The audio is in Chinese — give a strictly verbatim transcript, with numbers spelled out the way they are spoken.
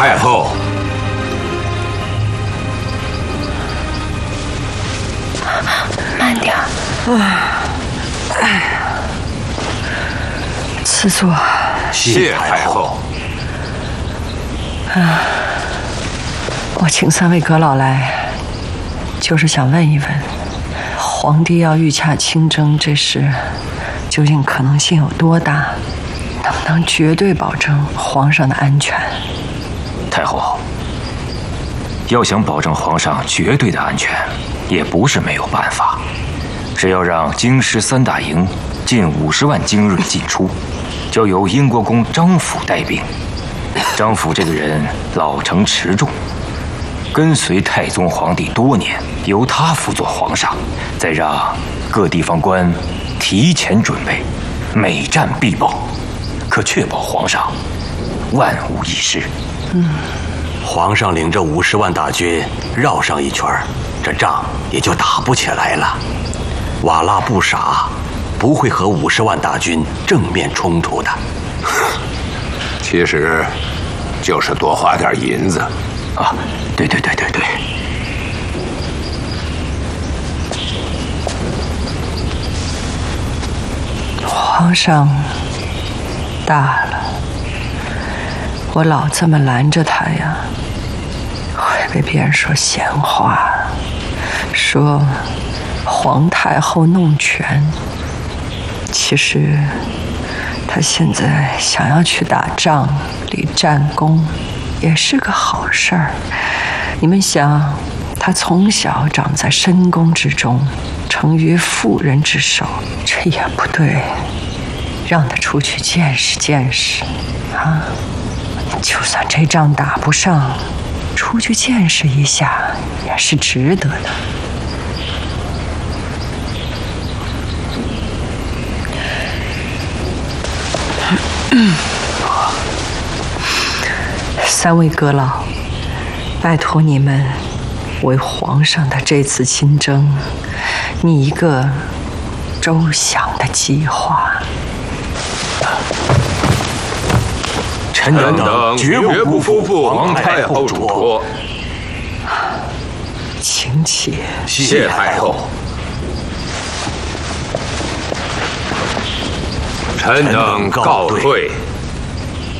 太后。 慢点。哎，赐座。 谢太后。 啊，我请三位阁老来，就是想问一问，皇帝要御驾亲征这事，究竟可能性有多大？能不能绝对保证皇上的安全？ 太后，要想保证皇上绝对的安全，也不是没有办法。只要让京师三大营近五十万精锐进出，就由英国公张辅带兵。张辅这个人老成持重，跟随太宗皇帝多年，由他辅佐皇上，再让各地方官提前准备，每战必报，可确保皇上万无一失。 嗯，皇上领着五十万大军绕上一圈，这仗也就打不起来了。瓦剌不傻，不会和五十万大军正面冲突的。 其实，就是多花点银子。 啊，对对对对对。 皇上大了，我老这么拦着他呀，会被别人说闲话，说皇太后弄权。其实他现在想要去打仗立战功，也是个好事儿。你们想，他从小长在深宫之中，成于妇人之手，这也不对。让他出去见识见识，啊！就算这仗打不上，出去见识一下也是值得的。三位阁老，拜托你们为皇上的这次亲征拟一个周详的计划。 臣等绝不辜负皇太后嘱托。 请起。 谢太后。臣等告退。